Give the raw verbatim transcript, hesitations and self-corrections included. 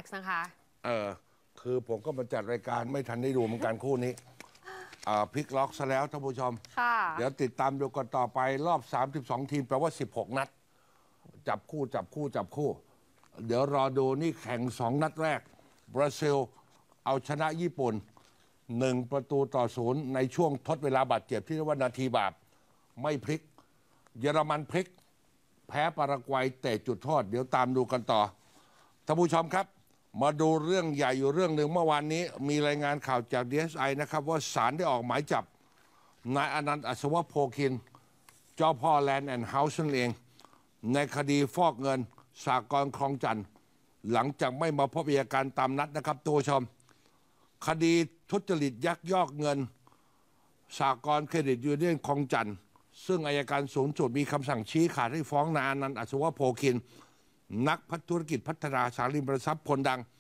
ซ์นะคะเออคือผมก็มาจัดรายการไม่ทันได้ดูเหมือนกันคู่นี้อ่าพลิกล็อกซะแล้วท่านผู้ชมค่ะเดี๋ยวติดตามดูกันต่อไปรอบสามสิบสองทีมแปลว่าสิบหกนัดจับคู่จับคู่จับคู่ เดี๋ยวรอดูนี่แข่งสองนัดแรกบราซิลเอาชนะญี่ปุ่นหนึ่งประตูต่อศูนย์ในช่วงทดเวลาบาดเจ็บที่เรียกว่านาทีบาปไม่พลิกเยอรมันพลิกแพ้ปารากวัยเตะจุดโทษเดี๋ยวตามดูกันต่อท่านผู้ชมครับมาดูเรื่องใหญ่อยู่เรื่องหนึ่งเมื่อวานนี้มีรายงานข่าวจาก ดี เอส ไอ นะครับว่าศาลได้ออกหมายจับนายอนันต์อัศวโพคินเจ้าพ่อแลนด์แอนด์เฮาส์นั่นเองในคดีฟอกเงินสหกรณ์คลองจันทร์หลังจากไม่มาพบอัยการตามนัดนะครับตัวชมคดีทุจริตยักยอกเงินสหกรณ์เครดิตยูเนียนคลองจันทร์ซึ่งอัยการสูงสุดมีคำสั่งชี้ขาดให้ฟ้องนายอนันต์อัศวโพคินนักพัฒธุรกิจพัฒนาสาริมทรัพย์คนดัง